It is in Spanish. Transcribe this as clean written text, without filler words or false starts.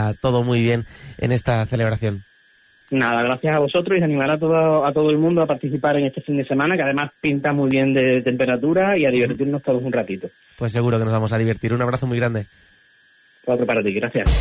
vaya todo muy bien en esta celebración. Nada, gracias a vosotros y animar a todo el mundo a participar en este fin de semana, que además pinta muy bien de temperatura, y a divertirnos todos un ratito. Pues seguro que nos vamos a divertir. Un abrazo muy grande. Otro para ti, gracias.